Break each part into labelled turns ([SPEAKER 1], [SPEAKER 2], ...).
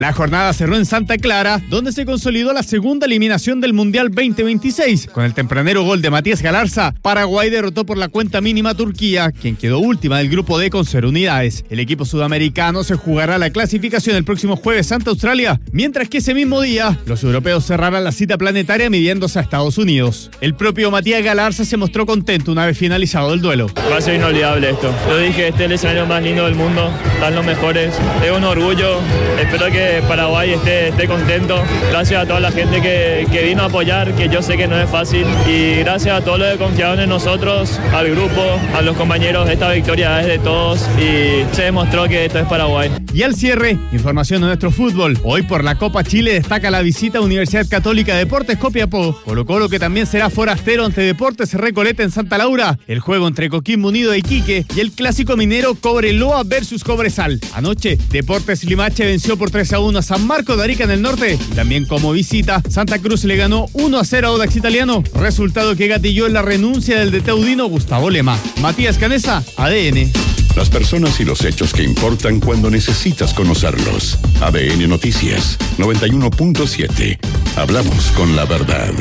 [SPEAKER 1] La jornada cerró en Santa Clara, donde se consolidó la segunda eliminación del Mundial 2026. Con el tempranero gol de Matías Galarza, Paraguay derrotó por la cuenta mínima a Turquía, quien quedó última del grupo D con 0 unidades. El equipo sudamericano se jugará la clasificación el próximo jueves ante Australia, mientras que ese mismo día, los europeos cerrarán la cita planetaria midiéndose a Estados Unidos. El propio Matías Galarza se mostró contento una vez finalizado el duelo.
[SPEAKER 2] Va a ser inolvidable esto. Yo dije, este es el escenario más lindo del mundo, están los mejores. Es un orgullo, espero que Paraguay esté contento. Gracias a toda la gente que vino a apoyar, que yo sé que no es fácil, y gracias a todos los que confiaron en nosotros, al grupo, a los compañeros. Esta victoria es de todos y se demostró que esto es Paraguay.
[SPEAKER 1] Y al cierre, información de nuestro fútbol. Hoy por la Copa Chile destaca la visita a Universidad Católica de Deportes Copiapó. Colo-Colo, que también será forastero ante Deportes Recoleta en Santa Laura. El juego entre Coquimbo Unido e Iquique y el clásico minero Cobreloa versus Cobresal. Anoche, Deportes Limache venció por 3-1 a San Marcos de Arica en el norte. También como visita, Santa Cruz le ganó 1-0 a Audax Italiano, resultado que gatilló en la renuncia del DT udino Gustavo Lema. Matías Canesa, ADN.
[SPEAKER 3] Las personas y los hechos que importan cuando necesitas conocerlos. ADN Noticias 91.7. Hablamos con la verdad.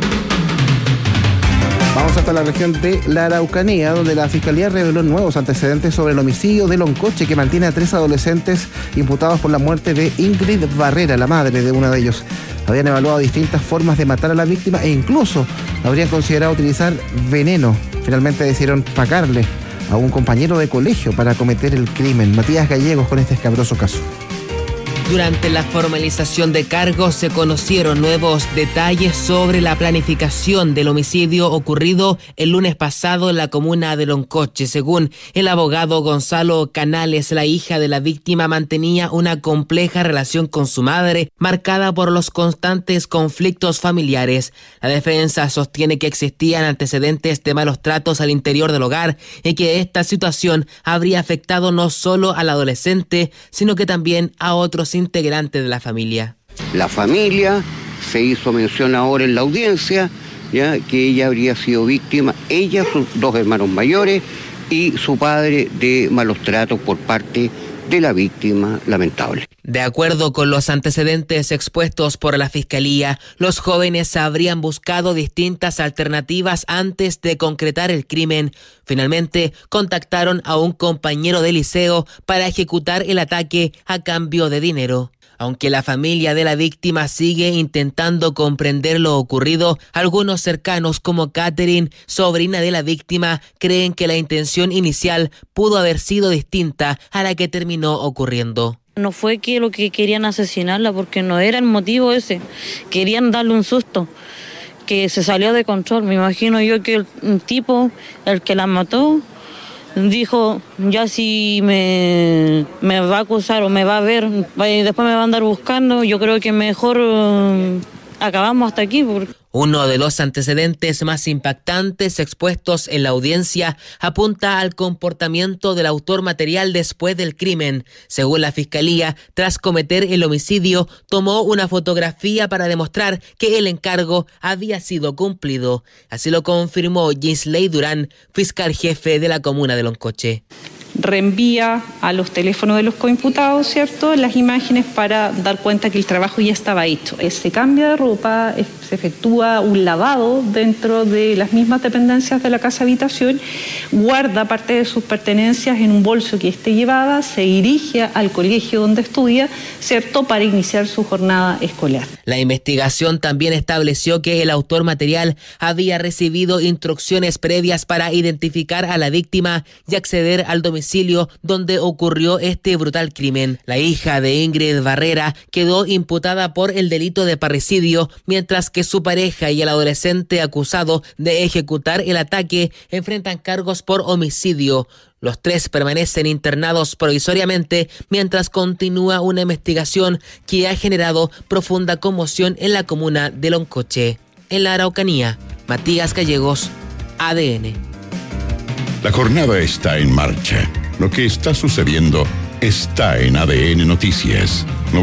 [SPEAKER 4] Vamos hasta la región de la Araucanía, donde la Fiscalía reveló nuevos antecedentes sobre el homicidio de Loncoche, que mantiene a 3 adolescentes imputados por la muerte de Ingrid Barrera, la madre de uno de ellos. Habían evaluado distintas formas de matar a la víctima e incluso habrían considerado utilizar veneno. Finalmente decidieron pagarle a un compañero de colegio para cometer el crimen. Matías Gallegos con este escabroso caso.
[SPEAKER 5] Durante la formalización de cargos se conocieron nuevos detalles sobre la planificación del homicidio ocurrido el lunes pasado en la comuna de Loncoche. Según el abogado Gonzalo Canales, la hija de la víctima mantenía una compleja relación con su madre, marcada por los constantes conflictos familiares. La defensa sostiene que existían antecedentes de malos tratos al interior del hogar y que esta situación habría afectado no solo al adolescente, sino que también a otros integrante de la familia.
[SPEAKER 6] La familia se hizo mención ahora en la audiencia, ya que ella habría sido víctima, ella, sus 2 hermanos mayores y su padre, de malos tratos por parte de la víctima lamentable.
[SPEAKER 5] De acuerdo con los antecedentes expuestos por la Fiscalía, los jóvenes habrían buscado distintas alternativas antes de concretar el crimen. Finalmente, contactaron a un compañero de liceo para ejecutar el ataque a cambio de dinero. Aunque la familia de la víctima sigue intentando comprender lo ocurrido, algunos cercanos como Catherine, sobrina de la víctima, creen que la intención inicial pudo haber sido distinta a la que terminó ocurriendo.
[SPEAKER 7] No fue que lo que querían asesinarla, porque no era el motivo ese. Querían darle un susto, que se salió de control. Me imagino yo que el tipo, el que la mató, dijo, ya si me va a acusar o me va a ver, después me va a andar buscando, yo creo que mejor acabamos hasta aquí.
[SPEAKER 5] Uno de los antecedentes más impactantes expuestos en la audiencia apunta al comportamiento del autor material después del crimen. Según la Fiscalía, tras cometer el homicidio, tomó una fotografía para demostrar que el encargo había sido cumplido. Así lo confirmó Gisley Durán, fiscal jefe de la comuna de Loncoche.
[SPEAKER 8] Reenvía a los teléfonos de los coimputados, ¿cierto?, las imágenes para dar cuenta que el trabajo ya estaba hecho. Se cambia de ropa, se efectúa un lavado dentro de las mismas dependencias de la casa habitación, guarda parte de sus pertenencias en un bolso que esté llevada, se dirige al colegio donde estudia, ¿cierto?, para iniciar su jornada escolar.
[SPEAKER 5] La investigación también estableció que el autor material había recibido instrucciones previas para identificar a la víctima y acceder al domicilio donde ocurrió este brutal crimen. La hija de Ingrid Barrera quedó imputada por el delito de parricidio, mientras que su pareja y el adolescente acusado de ejecutar el ataque enfrentan cargos por homicidio. Los 3 permanecen internados provisoriamente mientras continúa una investigación que ha generado profunda conmoción en la comuna de Loncoche. En la Araucanía, Matías Gallegos, ADN.
[SPEAKER 3] La jornada está en marcha. Lo que está sucediendo está en ADN Noticias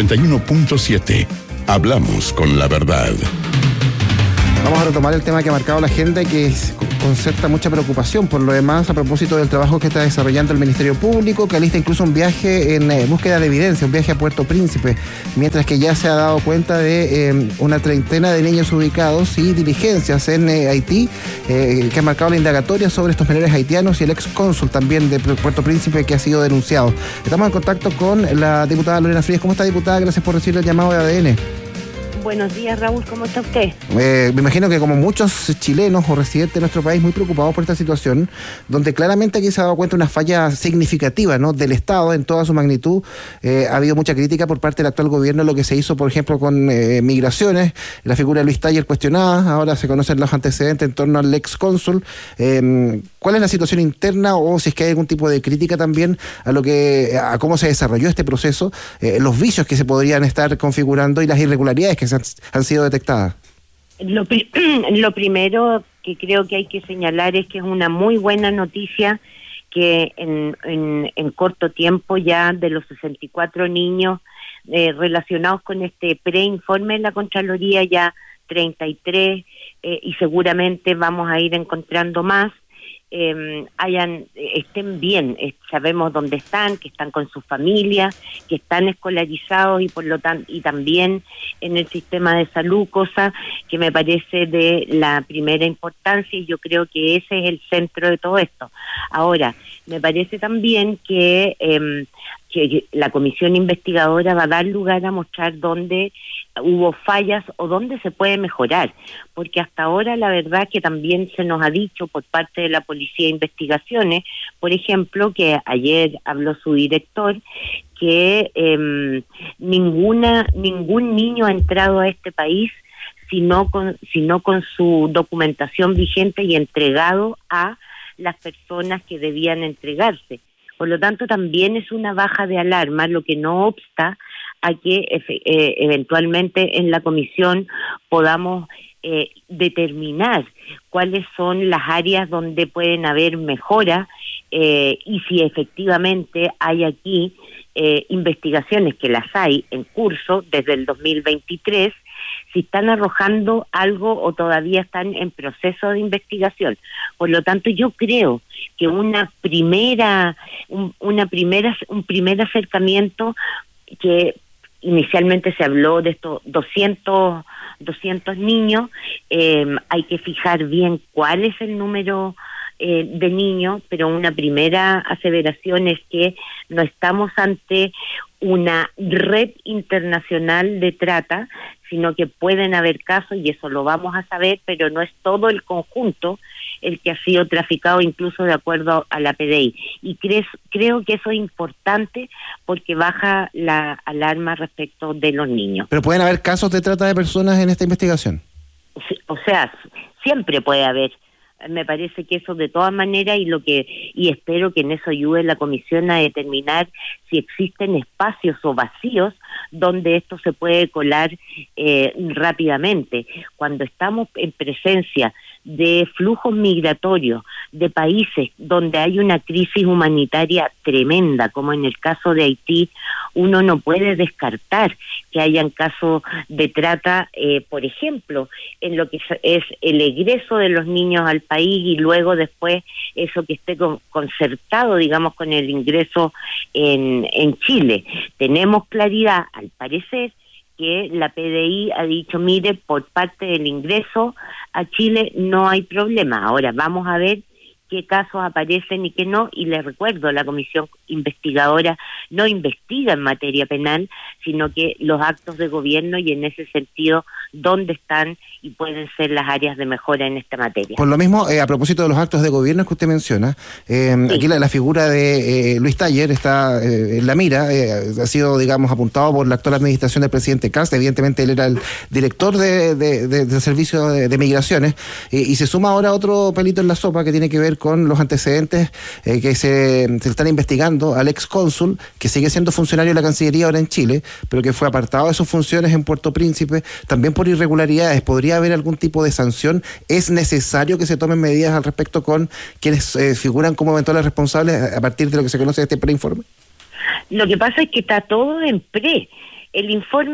[SPEAKER 3] 91.7. Hablamos con la verdad.
[SPEAKER 4] Vamos a retomar el tema que ha marcado la agenda y que concerta mucha preocupación. Por lo demás, a propósito del trabajo que está desarrollando el Ministerio Público, que alista incluso un viaje en búsqueda de evidencia, un viaje a Puerto Príncipe, mientras que ya se ha dado cuenta de una treintena de niños ubicados y diligencias en Haití, que ha marcado la indagatoria sobre estos menores haitianos y el ex cónsul también de Puerto Príncipe que ha sido denunciado. Estamos en contacto con la diputada Lorena Frías. ¿Cómo está, diputada? Gracias por recibir el llamado de ADN.
[SPEAKER 9] Buenos días, Raúl, ¿cómo está usted?
[SPEAKER 4] Me imagino que como muchos chilenos o residentes de nuestro país muy preocupados por esta situación, donde claramente aquí se ha dado cuenta una falla significativa, ¿no?, del Estado en toda su magnitud. Ha habido mucha crítica por parte del actual gobierno, lo que se hizo, por ejemplo, con migraciones, la figura de Luis Taller cuestionada, ahora se conocen los antecedentes en torno al ex cónsul. ¿Cuál es la situación interna o si es que hay algún tipo de crítica también a cómo se desarrolló este proceso, los vicios que se podrían estar configurando y las irregularidades que han sido detectadas?
[SPEAKER 9] Lo primero que creo que hay que señalar es que es una muy buena noticia que en corto tiempo ya de los 64 niños relacionados con este preinforme de la Contraloría, ya 33, y seguramente vamos a ir encontrando más, estén bien, sabemos dónde están, que están con sus familias, que están escolarizados y por lo tanto y también en el sistema de salud, cosa que me parece de la primera importancia, y yo creo que ese es el centro de todo esto. Ahora, me parece también que la comisión investigadora va a dar lugar a mostrar dónde hubo fallas o dónde se puede mejorar, porque hasta ahora la verdad que también se nos ha dicho por parte de la Policía de Investigaciones, por ejemplo, que ayer habló su director, que ningún niño ha entrado a este país sino con su documentación vigente y entregado a las personas que debían entregarse. Por lo tanto, también es una baja de alarma, lo que no obsta a que eventualmente en la comisión podamos determinar cuáles son las áreas donde pueden haber mejoras y si efectivamente hay aquí investigaciones, que las hay en curso desde el 2023, si están arrojando algo o todavía están en proceso de investigación. Por lo tanto, yo creo que un primer acercamiento, que inicialmente se habló de estos 200 niños, hay que fijar bien cuál es el número de niños, pero una primera aseveración es que no estamos ante una red internacional de trata, sino que pueden haber casos, y eso lo vamos a saber, pero no es todo el conjunto el que ha sido traficado, incluso de acuerdo a la PDI. Y creo que eso es importante porque baja la alarma respecto de los niños.
[SPEAKER 4] ¿Pero pueden haber casos de trata de personas en esta investigación?
[SPEAKER 9] O sea, siempre puede haber. Me parece que eso de todas maneras, y espero que en eso ayude la comisión a determinar si existen espacios o vacíos donde esto se puede colar rápidamente. Cuando estamos en presencia de flujos migratorios de países donde hay una crisis humanitaria tremenda, como en el caso de Haití, uno no puede descartar que hayan casos de trata, por ejemplo, en lo que es el egreso de los niños al país y luego después eso que esté concertado, digamos, con el ingreso en Chile. Tenemos claridad, al parecer, que la PDI ha dicho, mire, por parte del ingreso a Chile no hay problema. Ahora vamos a ver qué casos aparecen y qué no, y les recuerdo, la comisión investigadora no investiga en materia penal, sino que los actos de gobierno, y en ese sentido, dónde están y pueden ser las áreas de mejora en esta materia.
[SPEAKER 4] Por lo mismo, a propósito de los actos de gobierno que usted menciona, sí. Aquí la figura de Luis Taller está en la mira, ha sido, digamos, apuntado por la actual administración del presidente Kast. Evidentemente él era el director del servicio de migraciones, y se suma ahora otro pelito en la sopa que tiene que ver con los antecedentes que se están investigando al ex cónsul, que sigue siendo funcionario de la Cancillería ahora en Chile, pero que fue apartado de sus funciones en Puerto Príncipe, también por irregularidades. ¿Podría haber algún tipo de sanción? ¿Es necesario que se tomen medidas al respecto con quienes figuran como eventuales responsables a partir de lo que se conoce de este preinforme?
[SPEAKER 9] Lo que pasa es que está todo en pre. El informe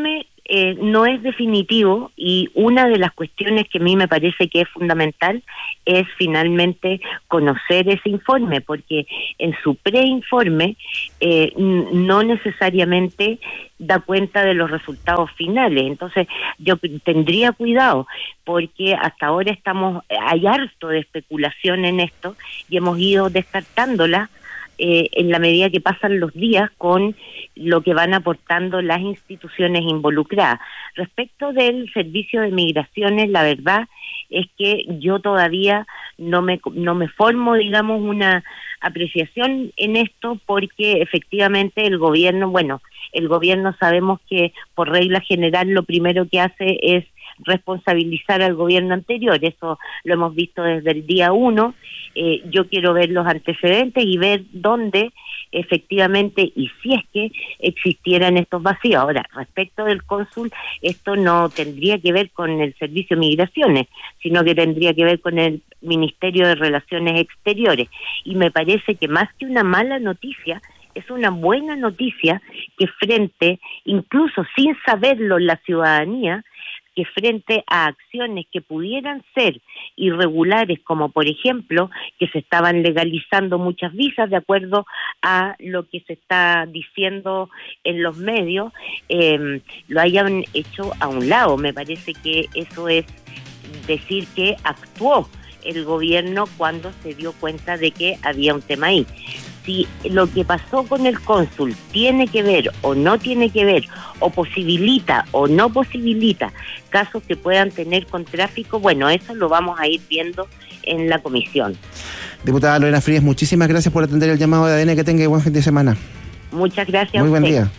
[SPEAKER 9] no es definitivo, y una de las cuestiones que a mí me parece que es fundamental es finalmente conocer ese informe, porque en su preinforme no necesariamente da cuenta de los resultados finales. Entonces yo tendría cuidado, porque hasta ahora hay harto de especulación en esto y hemos ido descartándola en la medida que pasan los días con lo que van aportando las instituciones involucradas. Respecto del servicio de migraciones, la verdad es que yo todavía no me formo, digamos, una apreciación en esto, porque efectivamente el gobierno sabemos que por regla general lo primero que hace es responsabilizar al gobierno anterior. Eso lo hemos visto desde el día 1. Yo quiero ver los antecedentes y ver dónde efectivamente, y si es que existieran estos vacíos. Ahora, respecto del cónsul, esto no tendría que ver con el Servicio de Migraciones, sino que tendría que ver con el Ministerio de Relaciones Exteriores. Y me parece que más que una mala noticia, es una buena noticia que frente, incluso sin saberlo la ciudadanía, que frente a acciones que pudieran ser irregulares, como por ejemplo que se estaban legalizando muchas visas de acuerdo a lo que se está diciendo en los medios, lo hayan hecho a un lado. Me parece que eso es decir que actuó el gobierno cuando se dio cuenta de que había un tema ahí. Si lo que pasó con el cónsul tiene que ver o no tiene que ver, o posibilita o no posibilita casos que puedan tener con tráfico, bueno, eso lo vamos a ir viendo en la comisión.
[SPEAKER 4] Diputada Lorena Frías, muchísimas gracias por atender el llamado de ADN. Que tenga buen fin de semana.
[SPEAKER 9] Muchas gracias.
[SPEAKER 4] Muy buen día.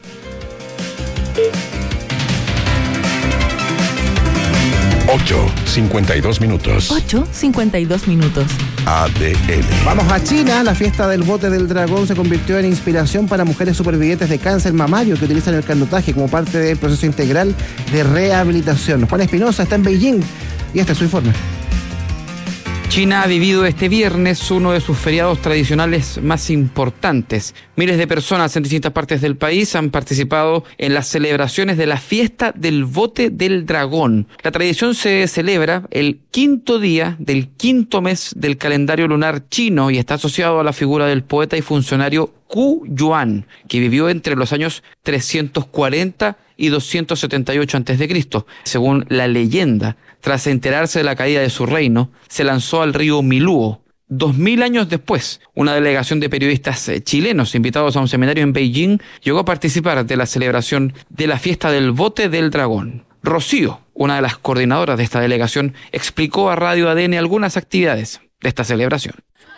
[SPEAKER 3] 8:52 minutos.
[SPEAKER 10] 8:52 minutos.
[SPEAKER 3] ADN.
[SPEAKER 4] Vamos a China. La fiesta del bote del dragón se convirtió en inspiración para mujeres supervivientes de cáncer mamario que utilizan el canotaje como parte del proceso integral de rehabilitación. Juan Espinosa está en Beijing y este es su informe.
[SPEAKER 11] China ha vivido este viernes uno de sus feriados tradicionales más importantes. Miles de personas en distintas partes del país han participado en las celebraciones de la fiesta del bote del dragón. La tradición se celebra el quinto día del quinto mes del calendario lunar chino y está asociado a la figura del poeta y funcionario Qu Yuan, que vivió entre los años 340 y 278 a.C. Según la leyenda, tras enterarse de la caída de su reino, se lanzó al río Miluo. 2000 años después, una delegación de periodistas chilenos invitados a un seminario en Beijing llegó a participar de la celebración de la fiesta del bote del dragón. Rocío, una de las coordinadoras de esta delegación, explicó a Radio ADN algunas actividades de esta celebración.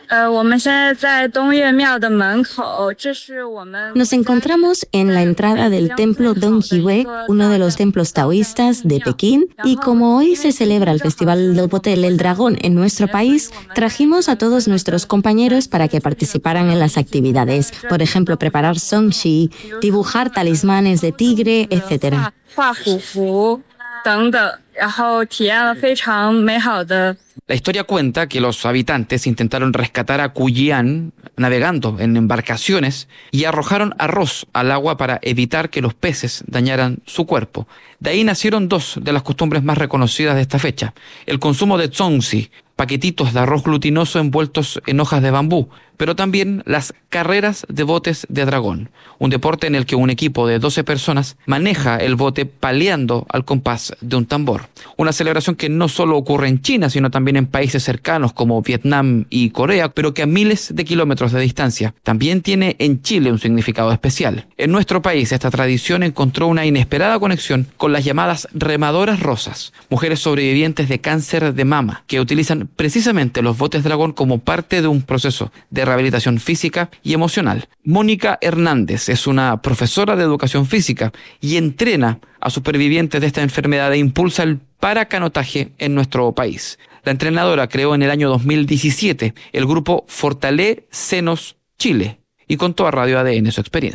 [SPEAKER 12] Nos encontramos en la entrada del templo Donghue, uno de los templos taoístas de Pekín, y como hoy se celebra el Festival del Bote del Dragón en nuestro país, trajimos a todos nuestros compañeros para que participaran en las actividades. Por ejemplo, preparar songxi, dibujar talismanes de tigre, etc.
[SPEAKER 11] La historia cuenta que los habitantes intentaron rescatar a Qu Yuan navegando en embarcaciones y arrojaron arroz al agua para evitar que los peces dañaran su cuerpo. De ahí nacieron dos de las costumbres más reconocidas de esta fecha: el consumo de zongxi, paquetitos de arroz glutinoso envueltos en hojas de bambú, pero también las carreras de botes de dragón, un deporte en el que un equipo de 12 personas maneja el bote paleando al compás de un tambor. Una celebración que no solo ocurre en China, sino también en países cercanos como Vietnam y Corea, pero que a miles de kilómetros de distancia también tiene en Chile un significado especial. En nuestro país, esta tradición encontró una inesperada conexión con las llamadas remadoras rosas, mujeres sobrevivientes de cáncer de mama, que utilizan precisamente los botes dragón como parte de un proceso de rehabilitación física y emocional. Mónica Hernández es una profesora de educación física y entrena a supervivientes de esta enfermedad e impulsa el paracanotaje en nuestro país. La entrenadora creó en el año 2017 el grupo Fortalé Senos Chile y contó a Radio ADN su experiencia.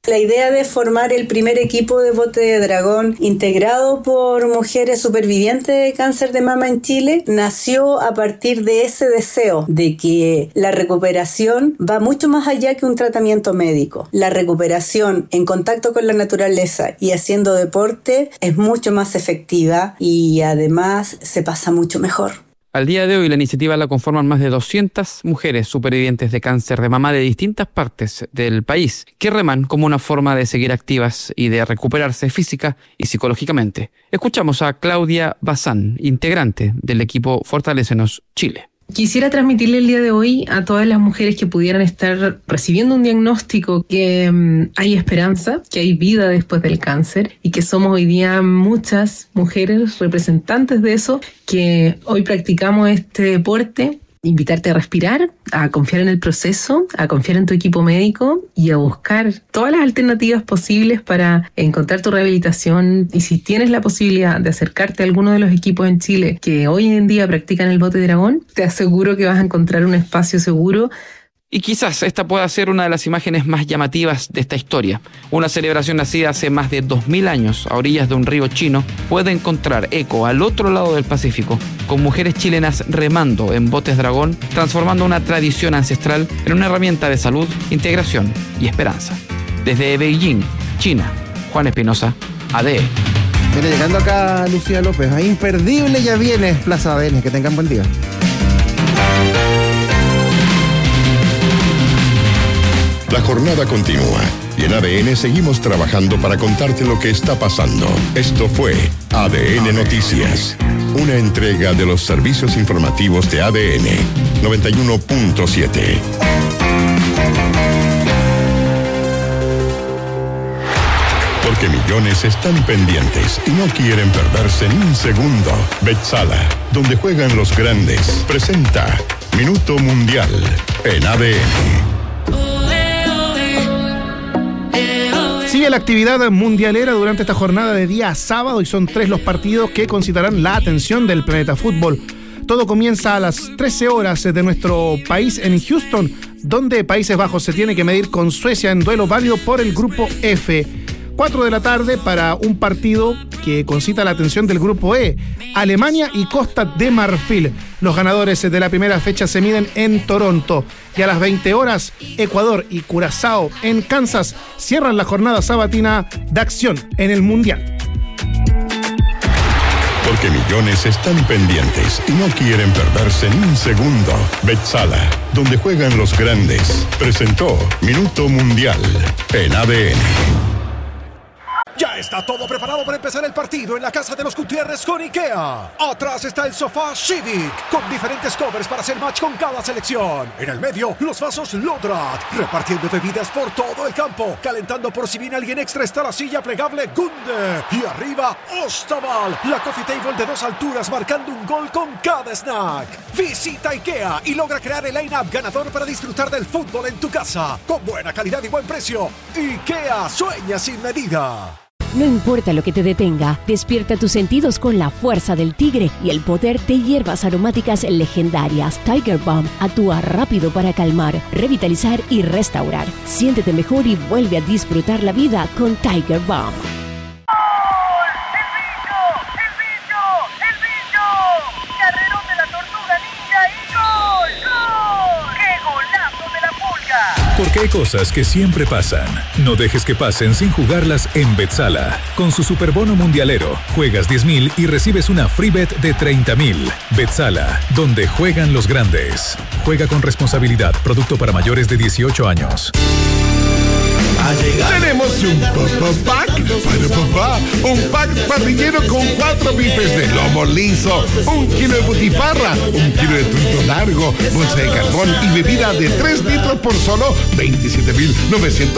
[SPEAKER 13] La idea de formar el primer equipo de bote de dragón integrado por mujeres supervivientes de cáncer de mama en Chile nació a partir de ese deseo de que la recuperación va mucho más allá que un tratamiento médico. La recuperación en contacto con la naturaleza y haciendo deporte es mucho más efectiva y además se pasa mucho mejor.
[SPEAKER 11] Al día de hoy, la iniciativa la conforman más de 200 mujeres supervivientes de cáncer de mama de distintas partes del país, que reman como una forma de seguir activas y de recuperarse física y psicológicamente. Escuchamos a Claudia Bazán, integrante del equipo Fortalécenos Chile.
[SPEAKER 14] Quisiera transmitirle el día de hoy a todas las mujeres que pudieran estar recibiendo un diagnóstico que hay esperanza, que hay vida después del cáncer y que somos hoy día muchas mujeres representantes de eso, que hoy practicamos este deporte. Invitarte a respirar, a confiar en el proceso, a confiar en tu equipo médico y a buscar todas las alternativas posibles para encontrar tu rehabilitación. Y si tienes la posibilidad de acercarte a alguno de los equipos en Chile que hoy en día practican el bote dragón, te aseguro que vas a encontrar un espacio seguro.
[SPEAKER 11] Y quizás esta pueda ser una de las imágenes más llamativas de esta historia. Una celebración nacida hace más de 2000 años a orillas de un río chino puede encontrar eco al otro lado del Pacífico, con mujeres chilenas remando en botes dragón, transformando una tradición ancestral en una herramienta de salud, integración y esperanza. Desde Beijing, China, Juan Espinosa, ADN.
[SPEAKER 4] Viene llegando acá Lucía López. Imperdible ya viene Plaza ADN. Que tengan buen día.
[SPEAKER 3] La jornada continúa y en ADN seguimos trabajando para contarte lo que está pasando. Esto fue ADN Noticias, una entrega de los servicios informativos de ADN 91.7. Porque millones están pendientes y no quieren perderse ni un segundo. Betsala, donde juegan los grandes, presenta Minuto Mundial en ADN.
[SPEAKER 15] Sigue la actividad mundialera durante esta jornada de día sábado y son 3 los partidos que concitarán la atención del planeta fútbol. Todo comienza a las 13 horas de nuestro país en Houston, donde Países Bajos se tiene que medir con Suecia en duelo válido por el grupo F. 4 de la tarde para un partido que concita la atención del grupo E, Alemania y Costa de Marfil. Los ganadores de la primera fecha se miden en Toronto. Y a las 20 horas, Ecuador y Curazao en Kansas cierran la jornada sabatina de acción en el Mundial.
[SPEAKER 3] Porque millones están pendientes y no quieren perderse ni un segundo. Betsala, donde juegan los grandes, presentó Minuto Mundial en ADN.
[SPEAKER 16] Ya está todo preparado para empezar el partido en la casa de los Gutiérrez con IKEA. Atrás está el sofá Civic, con diferentes covers para hacer match con cada selección. En el medio, los vasos Lodrat, repartiendo bebidas por todo el campo. Calentando por si viene alguien extra está la silla plegable Gunde. Y arriba, Ostaval, la coffee table de 2 alturas marcando un gol con cada snack. Visita IKEA y logra crear el line-up ganador para disfrutar del fútbol en tu casa. Con buena calidad y buen precio. IKEA, sueña sin medida.
[SPEAKER 17] No importa lo que te detenga, despierta tus sentidos con la fuerza del tigre y el poder de hierbas aromáticas legendarias. Tiger Balm actúa rápido para calmar, revitalizar y restaurar. Siéntete mejor y vuelve a disfrutar la vida con Tiger Balm.
[SPEAKER 18] Porque hay cosas que siempre pasan. No dejes que pasen sin jugarlas en Betsala. Con su superbono mundialero, juegas 10,000 y recibes una free bet de 30,000. Betsala, donde juegan los grandes. Juega con responsabilidad. Producto para mayores de 18 años.
[SPEAKER 19] Tenemos un pack para papá. Un pack parrillero con 4 bifes de lomo liso, 1 kilo de butifarra, 1 kilo de trito largo, bolsa de carbón y bebida de 3 litros por solo 27,900